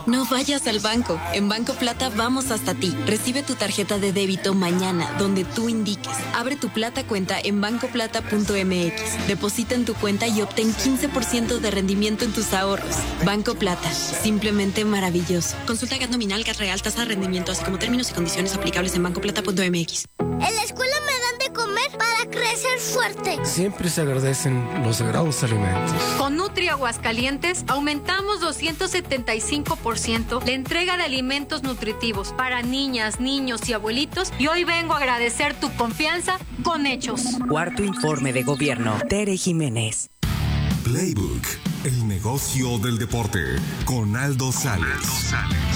No vayas al banco. En Banco Plata vamos hasta ti. Recibe tu tarjeta de débito mañana, donde tú indiques. Abre tu Plata cuenta en bancoplata.mx. Deposita en tu cuenta y obtén 15% de rendimiento en tus ahorros. Banco Plata. Simplemente maravilloso. Consulta GAT nominal, GAT real, tasa de rendimiento, así como términos y condiciones aplicables en bancoplata.mx. En la escuela me dan de comer para crecer fuerte. Siempre se agradecen los sagrados alimentos. Con Nutri Aguascalientes aumentamos 275% la entrega de alimentos nutritivos para niñas, niños y abuelitos, y hoy vengo a agradecer tu confianza con hechos. Cuarto informe de gobierno. Tere Jiménez. Playbook, el negocio del deporte, con Aldo Sales.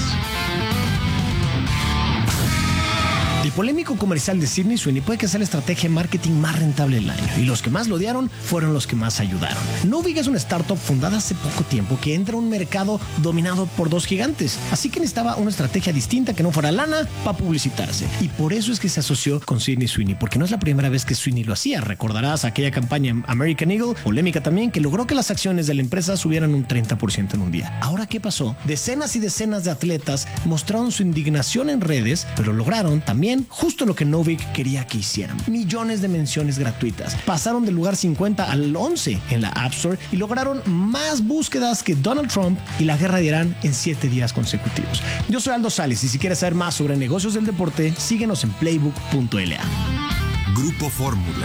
El polémico comercial de Sydney Sweeney puede que sea la estrategia de marketing más rentable del año, y los que más lo odiaron fueron los que más ayudaron. Novig es una startup fundada hace poco tiempo que entra a un mercado dominado por dos gigantes, así que necesitaba una estrategia distinta que no fuera lana para publicitarse, y por eso es que se asoció con Sydney Sweeney, porque no es la primera vez que Sweeney lo hacía. Recordarás aquella campaña en American Eagle, polémica también, que logró que las acciones de la empresa subieran un 30% en un día. Ahora, ¿qué pasó? Decenas y decenas de atletas mostraron su indignación en redes, pero lograron también justo lo que Novig quería que hicieran: millones de menciones gratuitas. Pasaron del lugar 50 al 11 en la App Store y lograron más búsquedas que Donald Trump y la guerra de Irán en 7 días consecutivos. Yo soy Aldo Sales, y si quieres saber más sobre negocios del deporte, síguenos en playbook.la. Grupo Fórmula.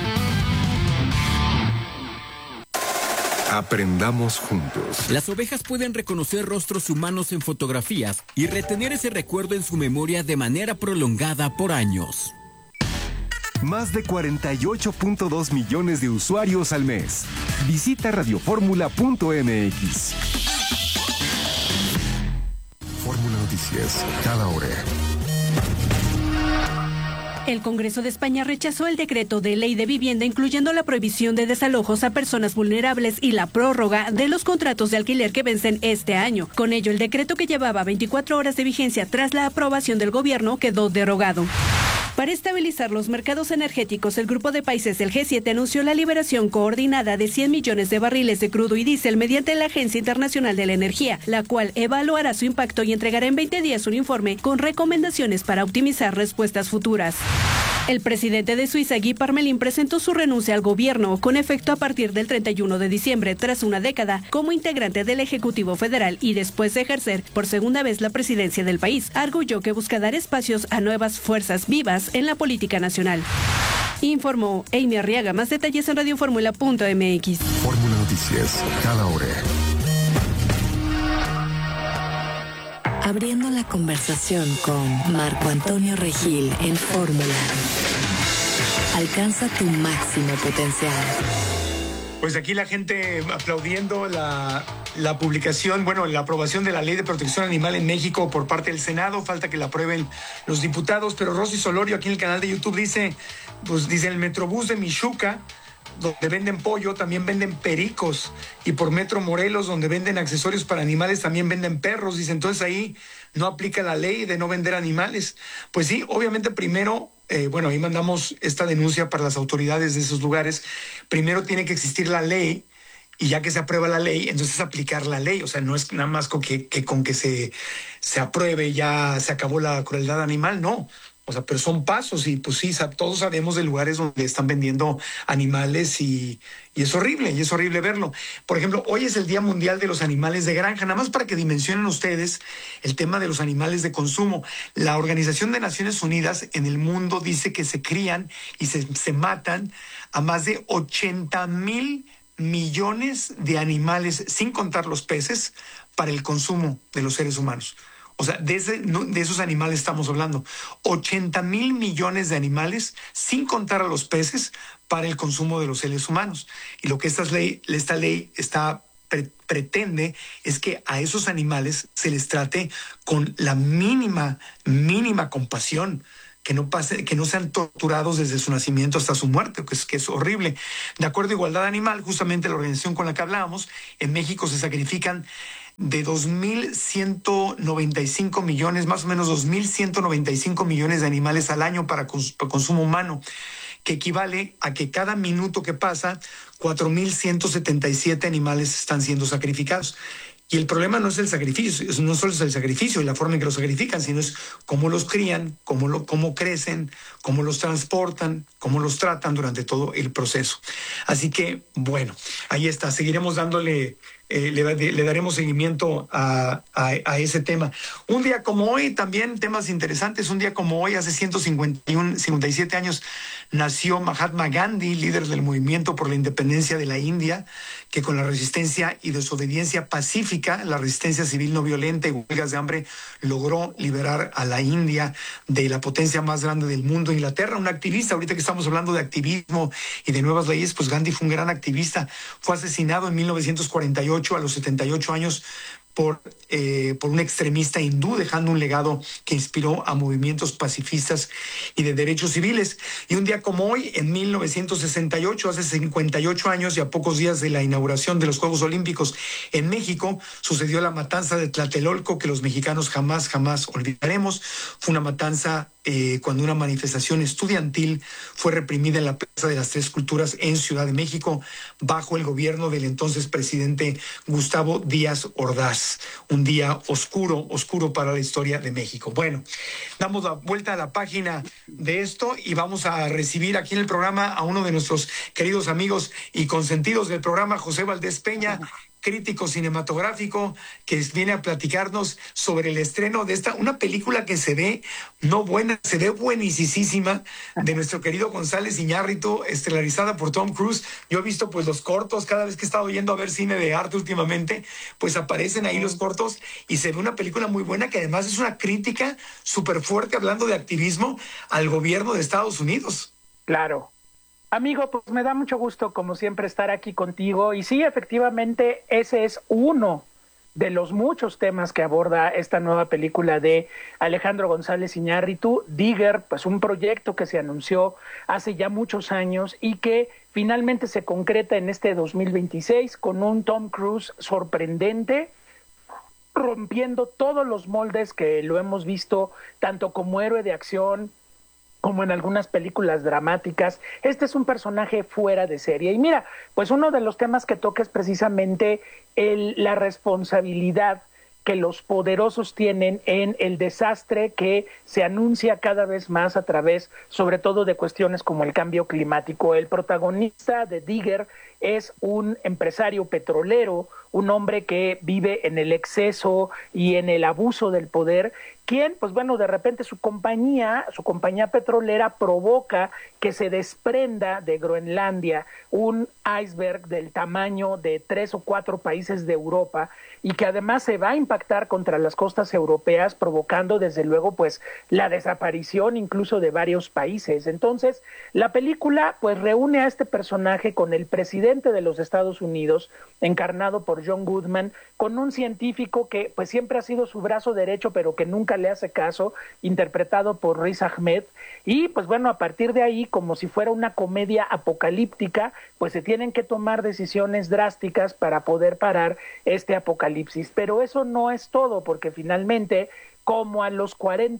Aprendamos juntos. Las ovejas pueden reconocer rostros humanos en fotografías y retener ese recuerdo en su memoria de manera prolongada por años. Más de 48.2 millones de usuarios al mes. Visita radioformula.mx. Fórmula Noticias, cada hora. El Congreso de España rechazó el decreto de ley de vivienda, incluyendo la prohibición de desalojos a personas vulnerables y la prórroga de los contratos de alquiler que vencen este año. Con ello, el decreto, que llevaba 24 horas de vigencia tras la aprobación del gobierno, quedó derogado. Para estabilizar los mercados energéticos, el grupo de países del G7 anunció la liberación coordinada de 100 millones de barriles de crudo y diésel mediante la Agencia Internacional de la Energía, la cual evaluará su impacto y entregará en 20 días un informe con recomendaciones para optimizar respuestas futuras. El presidente de Suiza, Guy Parmelin, presentó su renuncia al gobierno con efecto a partir del 31 de diciembre, tras una década como integrante del Ejecutivo Federal y después de ejercer por segunda vez la presidencia del país. Arguyó que busca dar espacios a nuevas fuerzas vivas en la política nacional. Informó Amy Arriaga. Más detalles en radioformula.mx. Fórmula Noticias, cada hora. Abriendo la conversación con Marco Antonio Regil en Fórmula. Alcanza tu máximo potencial. Pues aquí la gente aplaudiendo la publicación, la aprobación de la Ley de Protección Animal en México por parte del Senado. Falta que la aprueben los diputados, pero Rosy Solorio aquí en el canal de YouTube dice el Metrobús de Michuca, donde venden pollo, también venden pericos, y por Metro Morelos, donde venden accesorios para animales, también venden perros. Dice, entonces ahí no aplica la ley de no vender animales. Pues sí, obviamente primero, ahí mandamos esta denuncia para las autoridades de esos lugares. Primero tiene que existir la ley, y ya que se aprueba la ley, entonces aplicar la ley. O sea, no es nada más con que se apruebe ya se acabó la crueldad animal, no. O sea, pero son pasos, y pues sí, todos sabemos de lugares donde están vendiendo animales y es horrible verlo. Por ejemplo, hoy es el Día Mundial de los Animales de Granja. Nada más para que dimensionen ustedes el tema de los animales de consumo. La Organización de Naciones Unidas en el mundo dice que se crían y se matan a más de 80,000 millones de animales, sin contar los peces, para el consumo de los seres humanos. O sea, de esos animales estamos hablando. 80,000 millones de animales, sin contar a los peces, para el consumo de los seres humanos. Y lo que esta ley pretende es que a esos animales se les trate con la mínima compasión, que no sean torturados desde su nacimiento hasta su muerte, que es horrible. De acuerdo a Igualdad Animal, justamente la organización con la que hablábamos, en México se sacrifican de 2,195 millones, más o menos 2,195 millones de animales al año para consumo humano, que equivale a que cada minuto que pasa, 4,177 animales están siendo sacrificados. Y el problema no es el sacrificio, no solo es el sacrificio y la forma en que los sacrifican, sino es cómo los crían, cómo crecen, cómo los transportan, cómo los tratan durante todo el proceso. Así que, bueno, ahí está. Seguiremos dándole, le daremos seguimiento a ese tema. Un día como hoy, también temas interesantes. Un día como hoy, hace 57 años, nació Mahatma Gandhi, líder del movimiento por la independencia de la India, que con la resistencia y desobediencia pacífica, la resistencia civil no violenta y huelgas de hambre, logró liberar a la India de la potencia más grande del mundo, Inglaterra. Un activista, ahorita que estamos hablando de activismo y de nuevas leyes, pues Gandhi fue un gran activista. Fue asesinado en 1948 a los 78 años por un extremista hindú, dejando un legado que inspiró a movimientos pacifistas y de derechos civiles. Y un día como hoy, en 1968, hace 58 años y a pocos días de la inauguración de los Juegos Olímpicos en México, sucedió la matanza de Tlatelolco, que los mexicanos jamás olvidaremos. Fue una matanza cuando una manifestación estudiantil fue reprimida en la Plaza de las Tres Culturas en Ciudad de México, bajo el gobierno del entonces presidente Gustavo Díaz Ordaz. Un día oscuro para la historia de México. Bueno, damos la vuelta a la página de esto y vamos a recibir aquí en el programa a uno de nuestros queridos amigos y consentidos del programa, José Valdés Peña, crítico cinematográfico, que viene a platicarnos sobre el estreno de una película que se ve buenísima, de nuestro querido González Iñárritu, estelarizada por Tom Cruise. Yo he visto pues los cortos, cada vez que he estado yendo a ver cine de arte últimamente, pues aparecen ahí los cortos y se ve una película muy buena, que además es una crítica súper fuerte, hablando de activismo, al gobierno de Estados Unidos. Claro. Amigo, pues me da mucho gusto, como siempre, estar aquí contigo. Y sí, efectivamente, ese es uno de los muchos temas que aborda esta nueva película de Alejandro González Iñárritu, Digger, pues un proyecto que se anunció hace ya muchos años y que finalmente se concreta en este 2026 con un Tom Cruise sorprendente, rompiendo todos los moldes que lo hemos visto tanto como héroe de acción como en algunas películas dramáticas. Este es un personaje fuera de serie. Y mira, pues uno de los temas que toca es precisamente la responsabilidad que los poderosos tienen en el desastre que se anuncia cada vez más a través, sobre todo, de cuestiones como el cambio climático. El protagonista de Digger es un empresario petrolero, un hombre que vive en el exceso y en el abuso del poder, quien, pues bueno, de repente su compañía petrolera provoca que se desprenda de Groenlandia un iceberg del tamaño de 3 o 4 países de Europa, y que además se va a impactar contra las costas europeas, provocando desde luego pues la desaparición incluso de varios países. Entonces, la película pues reúne a este personaje con el presidente de los Estados Unidos, encarnado por John Goodman, con un científico que pues siempre ha sido su brazo derecho, pero que nunca le hace caso, interpretado por Riz Ahmed. Y pues bueno, a partir de ahí, como si fuera una comedia apocalíptica, pues se tienen que tomar decisiones drásticas para poder parar este apocalipsis. Pero eso no es todo, porque finalmente, como a los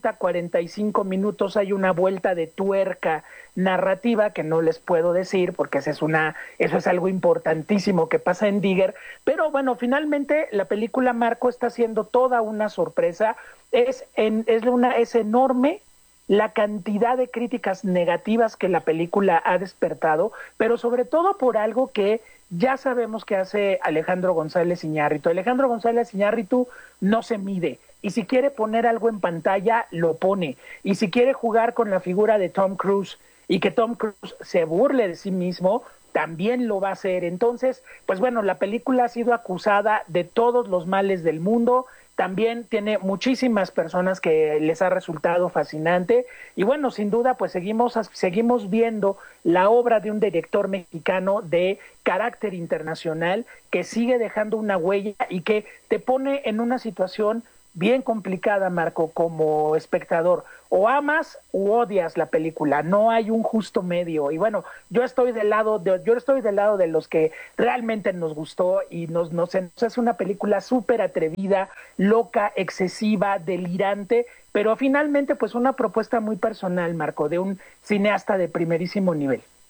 45 minutos hay una vuelta de tuerca narrativa que no les puedo decir, porque eso es algo importantísimo que pasa en Digger. Pero bueno, finalmente la película, Marco, está siendo toda una sorpresa. Es enorme la cantidad de críticas negativas que la película ha despertado, pero sobre todo por algo que ya sabemos que hace Alejandro González Iñárritu. Alejandro González Iñárritu no se mide, y si quiere poner algo en pantalla, lo pone. Y si quiere jugar con la figura de Tom Cruise y que Tom Cruise se burle de sí mismo, también lo va a hacer. Entonces, pues bueno, la película ha sido acusada de todos los males del mundo. También tiene muchísimas personas que les ha resultado fascinante. Y bueno, sin duda, pues seguimos viendo la obra de un director mexicano de carácter internacional que sigue dejando una huella y que te pone en una situación bien complicada, Marco, como espectador. O amas u odias la película, no hay un justo medio. Y bueno, yo estoy del lado de los que realmente nos gustó y nos hace una película súper atrevida, loca, excesiva, delirante, pero finalmente pues una propuesta muy personal, Marco, de un cineasta de primerísimo nivel.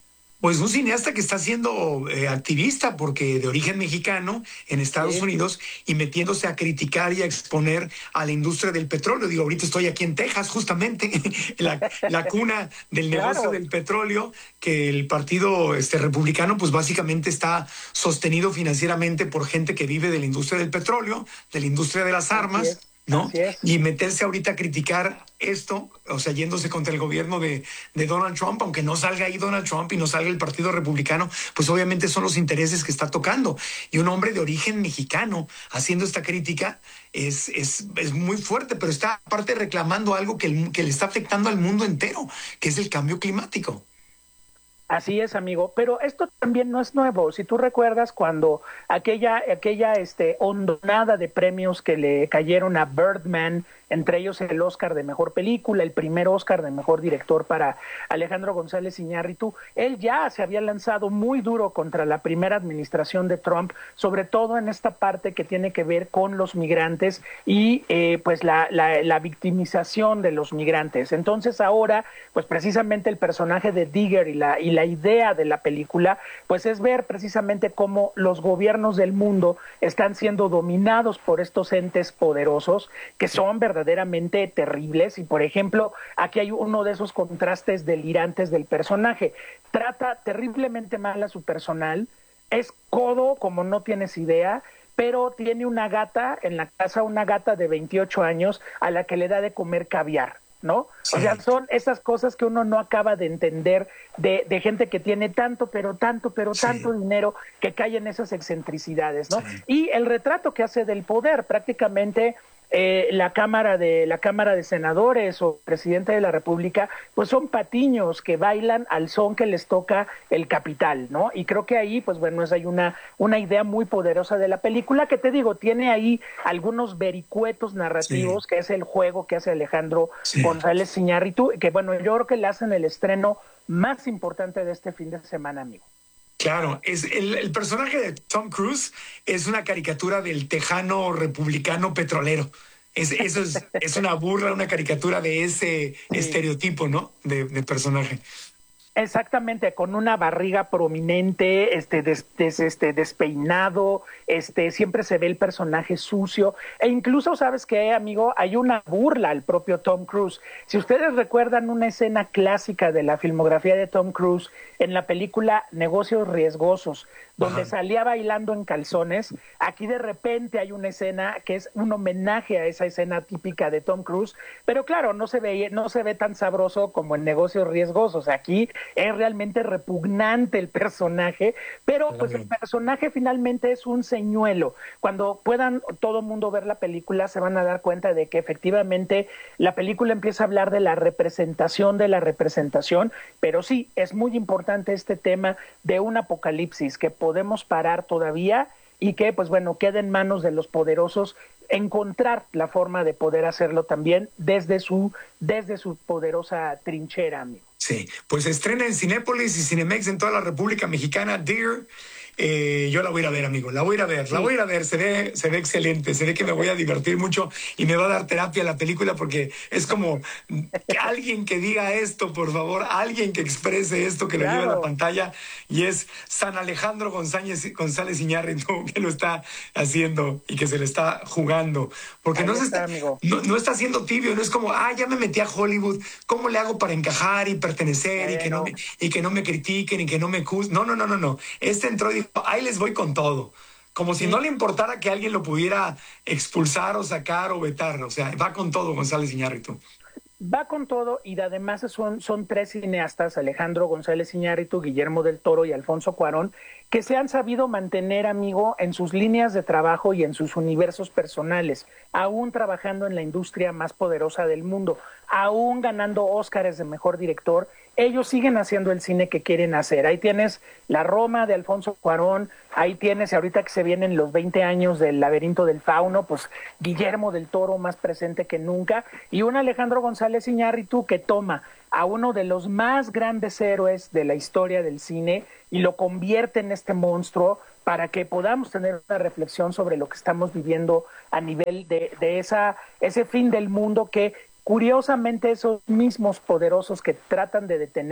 Pues un cineasta que está siendo activista, porque de origen mexicano en Estados Unidos, y metiéndose a criticar y a exponer a la industria del petróleo. Digo, ahorita estoy aquí en Texas, justamente, la cuna del negocio del petróleo, que el partido republicano, pues básicamente está sostenido financieramente por gente que vive de la industria del petróleo, de la industria de las armas. ¿No? Y meterse ahorita a criticar esto, o sea, yéndose contra el gobierno de Donald Trump, aunque no salga ahí Donald Trump y no salga el Partido Republicano, pues obviamente son los intereses que está tocando. Y un hombre de origen mexicano haciendo esta crítica es muy fuerte, pero está aparte reclamando algo que le está afectando al mundo entero, que es el cambio climático. Así es, amigo, pero esto también no es nuevo. Si tú recuerdas cuando aquella hondonada de premios que le cayeron a Birdman, entre ellos el Oscar de Mejor Película, el primer Oscar de Mejor Director para Alejandro González Iñárritu, él ya se había lanzado muy duro contra la primera administración de Trump, sobre todo en esta parte que tiene que ver con los migrantes y pues la victimización de los migrantes. Entonces ahora, pues precisamente el personaje de Digger y la idea de la película, pues es ver precisamente cómo los gobiernos del mundo están siendo dominados por estos entes poderosos que son verdaderamente terribles. Y por ejemplo, aquí hay uno de esos contrastes delirantes del personaje. Trata terriblemente mal a su personal, es codo como no tienes idea, pero tiene una gata en la casa, una gata de 28 años a la que le da de comer caviar, ¿no? Sí. O sea, son esas cosas que uno no acaba de entender de gente que tiene tanto dinero, que cae en esas excentricidades, ¿no? Sí. Y el retrato que hace del poder, prácticamente la Cámara de Senadores o Presidente de la República, pues son patiños que bailan al son que les toca el capital, ¿no? Y creo que ahí, pues bueno, hay una idea muy poderosa de la película que, te digo, tiene ahí algunos vericuetos narrativos, que es el juego que hace Alejandro González Iñárritu, que bueno, yo creo que le hacen el estreno más importante de este fin de semana, amigo. Claro, es el personaje de Tom Cruise es una caricatura del tejano republicano petrolero. Es una burla, una caricatura de ese estereotipo, ¿no? De personaje. Exactamente, con una barriga prominente, despeinado, siempre se ve el personaje sucio, e incluso, ¿sabes qué, amigo? Hay una burla al propio Tom Cruise. Si ustedes recuerdan una escena clásica de la filmografía de Tom Cruise en la película Negocios Riesgosos, donde salía bailando en calzones, aquí de repente hay una escena que es un homenaje a esa escena típica de Tom Cruise, pero claro, no se ve tan sabroso como en Negocios Riesgosos. Aquí es realmente repugnante el personaje, pero pues el personaje finalmente es un señuelo. Cuando puedan todo mundo ver la película, se van a dar cuenta de que efectivamente la película empieza a hablar de la representación, pero sí, es muy importante este tema de un apocalipsis que podemos parar todavía y que, pues bueno, queda en manos de los poderosos encontrar la forma de poder hacerlo también desde su poderosa trinchera, amigo. Sí, pues estrena en Cinépolis y Cinemex en toda la República Mexicana, Dear. Yo la voy a ir a ver, amigo, la voy a ir a ver, se ve excelente, se ve que me voy a divertir mucho y me va a dar terapia la película, porque es como que alguien que diga esto, por favor, alguien que exprese esto, que lo lleve a la pantalla, y es San Alejandro González Iñárritu que lo está haciendo y que se le está jugando, porque no está siendo tibio, no es como, ya me metí a Hollywood, ¿cómo le hago para encajar y pertenecer y que no me critiquen y que no me acusen? No, entró y dijo, ahí les voy con todo, como si no le importara que alguien lo pudiera expulsar o sacar o vetar. O sea, va con todo González Iñárritu. Va con todo, y además son tres cineastas, Alejandro González Iñárritu, Guillermo del Toro y Alfonso Cuarón, que se han sabido mantener, amigo, en sus líneas de trabajo y en sus universos personales, aún trabajando en la industria más poderosa del mundo, aún ganando Óscares de Mejor Director. Ellos siguen haciendo el cine que quieren hacer. Ahí tienes La Roma de Alfonso Cuarón, ahí tienes, ahorita que se vienen los 20 años del Laberinto del Fauno, pues Guillermo del Toro más presente que nunca, y un Alejandro González Iñárritu que toma a uno de los más grandes héroes de la historia del cine y lo convierte en este monstruo para que podamos tener una reflexión sobre lo que estamos viviendo a nivel de ese fin del mundo que, curiosamente, esos mismos poderosos que tratan de detener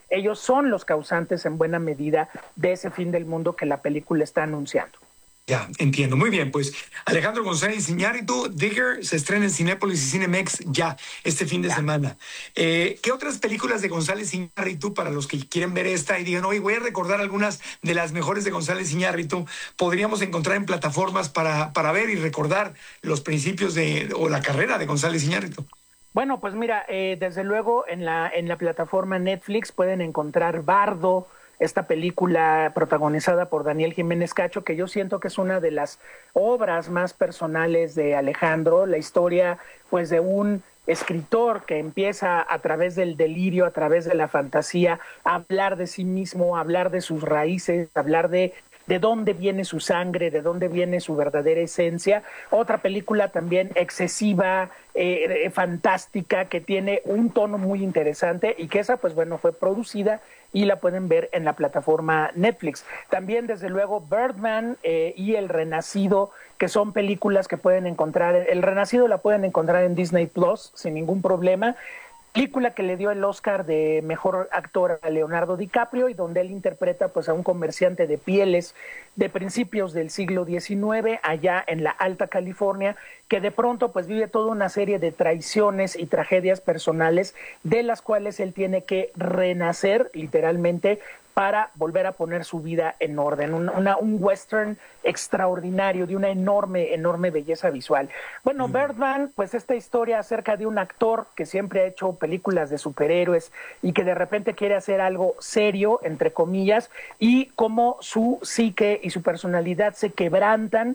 ellos son los causantes en buena medida de ese fin del mundo que la película está anunciando. Ya, entiendo. Muy bien, pues Alejandro González Iñárritu, Digger, se estrena en Cinépolis y Cinemex ya este fin de semana. ¿Qué otras películas de González Iñárritu, para los que quieren ver esta y digan, oye, voy a recordar algunas de las mejores de González Iñárritu, podríamos encontrar en plataformas para ver y recordar los principios o la carrera de González Iñárritu? Bueno, pues mira, desde luego en la plataforma Netflix pueden encontrar Bardo, esta película protagonizada por Daniel Jiménez Cacho, que yo siento que es una de las obras más personales de Alejandro, la historia pues de un escritor que empieza a través del delirio, a través de la fantasía, a hablar de sí mismo, a hablar de sus raíces, a hablar de dónde viene su sangre, de dónde viene su verdadera esencia. Otra película también excesiva, fantástica, que tiene un tono muy interesante y que esa, pues bueno, fue producida y la pueden ver en la plataforma Netflix. También, desde luego, Birdman y El Renacido, que son películas que pueden encontrar. El Renacido la pueden encontrar en Disney Plus sin ningún problema. Película que le dio el Oscar de Mejor Actor a Leonardo DiCaprio y donde él interpreta pues a un comerciante de pieles de principios del siglo XIX allá en la Alta California, que de pronto pues vive toda una serie de traiciones y tragedias personales de las cuales él tiene que renacer literalmente para volver a poner su vida en orden. Un western extraordinario, de una enorme belleza visual. Bueno, Birdman, pues esta historia acerca de un actor que siempre ha hecho películas de superhéroes y que de repente quiere hacer algo serio, entre comillas, y cómo su psique y su personalidad se quebrantan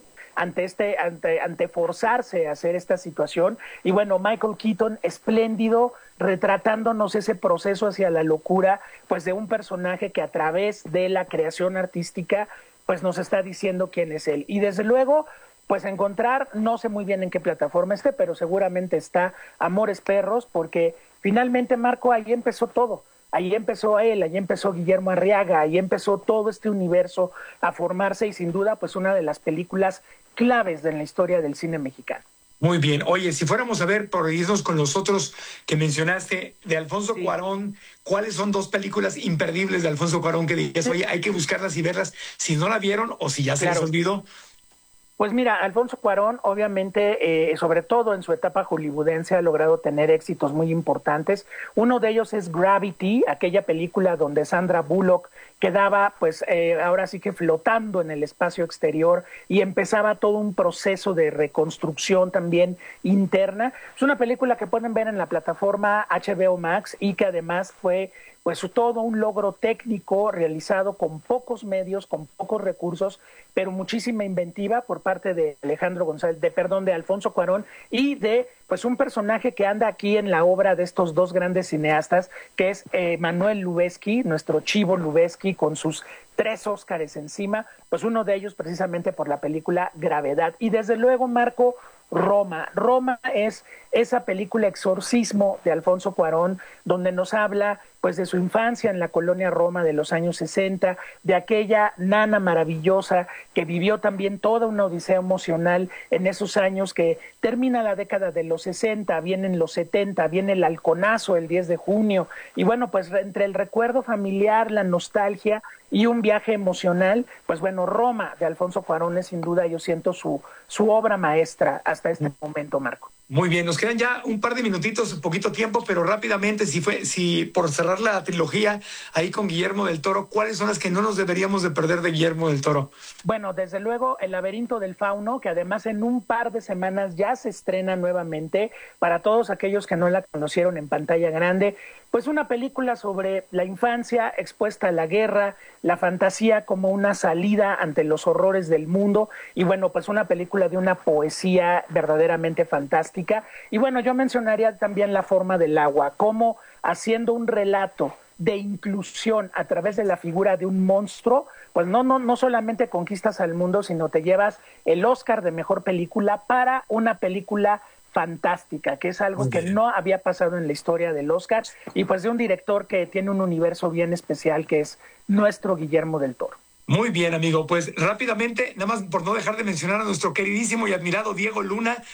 ante forzarse a hacer esta situación. Y bueno, Michael Keaton, espléndido, retratándonos ese proceso hacia la locura, pues de un personaje que a través de la creación artística, pues nos está diciendo quién es él. Y desde luego, pues encontrar, no sé muy bien en qué plataforma esté, pero seguramente está Amores Perros, porque finalmente, Marco, ahí empezó todo. Ahí empezó él, ahí empezó Guillermo Arriaga, ahí empezó todo este universo a formarse y sin duda pues una de las películas claves de la historia del cine mexicano. Muy bien. Oye, si fuéramos a ver, por irnos con los otros que mencionaste, de Alfonso Cuarón, ¿cuáles son dos películas imperdibles de Alfonso Cuarón que dices, oye, hay que buscarlas y verlas si no la vieron o si ya se les olvidó? Pues mira, Alfonso Cuarón, obviamente, sobre todo en su etapa hollywoodense, ha logrado tener éxitos muy importantes. Uno de ellos es Gravity, aquella película donde Sandra Bullock quedaba, pues, ahora sí que flotando en el espacio exterior y empezaba todo un proceso de reconstrucción también interna. Es una película que pueden ver en la plataforma HBO Max y que además fue pues todo un logro técnico realizado con pocos medios, con pocos recursos, pero muchísima inventiva por parte de de Alfonso Cuarón y de pues un personaje que anda aquí en la obra de estos dos grandes cineastas, que es Manuel Lubezki, nuestro Chivo Lubezki, con sus 3 Óscares encima, pues uno de ellos precisamente por la película Gravedad. Y desde luego, Marco, Roma. Roma es esa película exorcismo de Alfonso Cuarón, donde nos habla pues de su infancia en la colonia Roma de los años 60, de aquella nana maravillosa que vivió también toda una odisea emocional en esos años, que termina la década de los 60, vienen los 70, viene el halconazo el 10 de junio, y bueno, pues entre el recuerdo familiar, la nostalgia y un viaje emocional, pues bueno, Roma de Alfonso Cuarón es sin duda, yo siento, su obra maestra hasta este momento, Marco. Muy bien, nos quedan ya un par de minutitos, poquito tiempo, pero rápidamente, si por cerrar la trilogía ahí con Guillermo del Toro, ¿cuáles son las que no nos deberíamos de perder de Guillermo del Toro? Bueno, desde luego El laberinto del fauno, que además en un par de semanas ya se estrena nuevamente para todos aquellos que no la conocieron en pantalla grande. Pues una película sobre la infancia expuesta a la guerra, la fantasía como una salida ante los horrores del mundo, y bueno, pues una película de una poesía verdaderamente fantástica. Y bueno, yo mencionaría también La forma del agua, como haciendo un relato de inclusión a través de la figura de un monstruo, pues no solamente conquistas al mundo, sino te llevas el Oscar de mejor película para una película fantástica, que es algo que no había pasado en la historia del Oscar, y pues de un director que tiene un universo bien especial, que es nuestro Guillermo del Toro. Muy bien, amigo. Pues rápidamente, nada más por no dejar de mencionar a nuestro queridísimo y admirado Diego Luna,